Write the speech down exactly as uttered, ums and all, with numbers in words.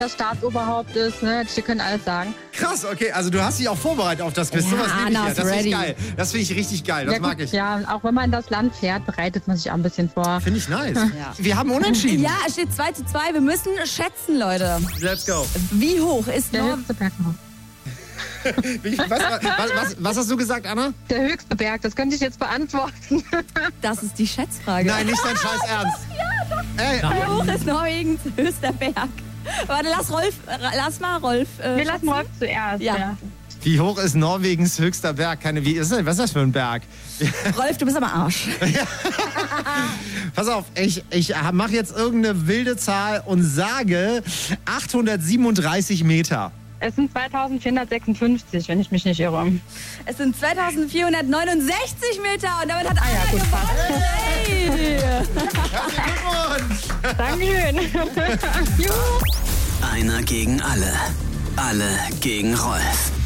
das Staatsoberhaupt ist, ne? Die können alles sagen. Krass, okay, also du hast dich auch vorbereitet auf das Quiz. Ja, Sowas liebe ich Anna ja. ist Das finde ich ready. geil. Das finde ich richtig geil. Das ja, mag gut, ich. Ja, auch wenn man in das Land fährt, bereitet man sich auch ein bisschen vor. Finde ich nice. Ja. Wir haben unentschieden. Ja, es steht zwei zu zwei. Wir müssen schätzen, Leute. Let's go. Wie hoch ist Der Nor höchste Berg. Wie- Was, was, was, was hast du gesagt, Anna? Der höchste Berg, das könnte ich jetzt beantworten. Das ist die Schätzfrage. Nein, nicht dein Scheiß Ernst. Ey, Wie hoch ist Norwegens höchster Berg? Warte, lass Rolf, äh, lass mal Rolf. Äh, Wir lassen schätzen. Rolf zuerst. Ja. wie hoch ist Norwegens höchster Berg? Keine, wie ist das? Was ist das für ein Berg? Rolf, du bist aber Arsch. Pass auf, ich, ich mache jetzt irgendeine wilde Zahl und sage achthundertsiebenunddreißig Meter. Es sind zweitausendvierhundertsechsundfünfzig, wenn ich mich nicht irre. Es sind zweitausendvierhundertneunundsechzig Meter und damit hat Anna gut, gewonnen. Hey. Herzlichen Glückwunsch! Dankeschön. Einer gegen alle. Alle gegen Rolf.